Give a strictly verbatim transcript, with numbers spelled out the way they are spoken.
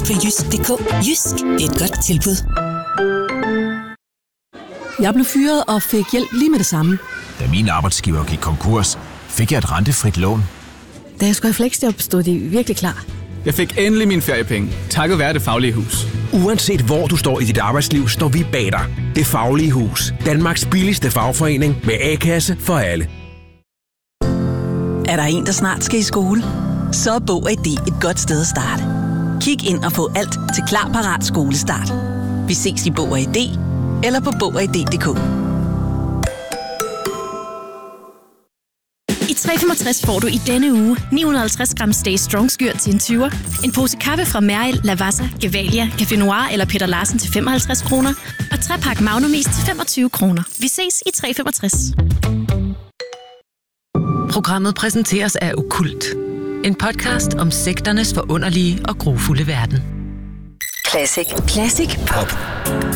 på jysk punktum d k. Jysk, det er et godt tilbud. Jeg blev fyret og fik hjælp lige med det samme. Da min arbejdsgiver gik konkurs, fik jeg et rentefrit lån. Da jeg skulle i fleksjob, stod de virkelig klar. Jeg fik endelig mine feriepenge, takket være Det Faglige Hus. Uanset hvor du står i dit arbejdsliv, står vi bag dig. Det Faglige Hus. Danmarks billigste fagforening med A-kasse for alle. Er der en, der snart skal i skole? Så er Bog og I D et godt sted at starte. Kig ind og få alt til klar, parat skolestart. Vi ses i Bog og I D eller på bog og i d punktum d k. I tre femogtres får du i denne uge ni hundrede og halvtreds gram Stay Strong Skyr til en tyver, en pose kaffe fra Mæril, Lavazza, Gevalia, Café Noir eller Peter Larsen til femoghalvtreds kroner, og tre pakke Magnumis til femogtyve kroner. Vi ses i tre femogtres. Programmet præsenteres af Okkult. En podcast om sekternes forunderlige og grufulde verden. Classic. Classic Pop.